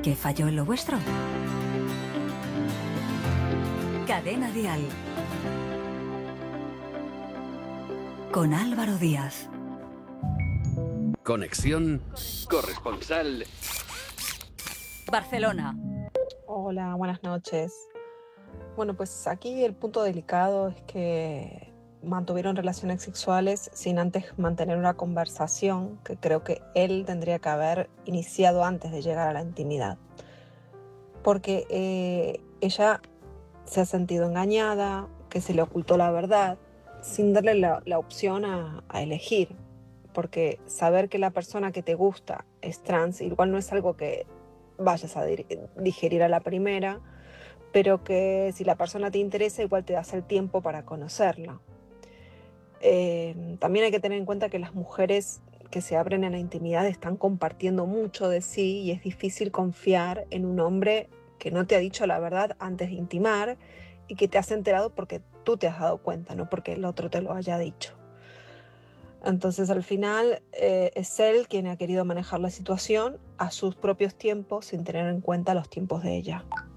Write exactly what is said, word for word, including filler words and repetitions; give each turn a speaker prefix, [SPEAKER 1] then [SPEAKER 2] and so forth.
[SPEAKER 1] ¿Qué falló en lo vuestro? Cadena Dial. Con Álvaro Díaz.
[SPEAKER 2] Conexión corresponsal.
[SPEAKER 1] Barcelona.
[SPEAKER 3] Hola, buenas noches. Bueno, pues aquí el punto delicado es que mantuvieron relaciones sexuales sin antes mantener una conversación que creo que él tendría que haber iniciado antes de llegar a la intimidad. Porque eh, ella se ha sentido engañada, que se le ocultó la verdad, sin darle la, la opción a, a elegir. Porque saber que la persona que te gusta es trans igual no es algo que vayas a digerir a la primera, pero que si la persona te interesa igual te das el tiempo para conocerla. Eh, también hay que tener en cuenta que las mujeres que se abren a la intimidad están compartiendo mucho de sí y es difícil confiar en un hombre que no te ha dicho la verdad antes de intimar y que te has enterado porque tú te has dado cuenta, no porque el otro te lo haya dicho. Entonces al final eh, es él quien ha querido manejar la situación a sus propios tiempos sin tener en cuenta los tiempos de ella.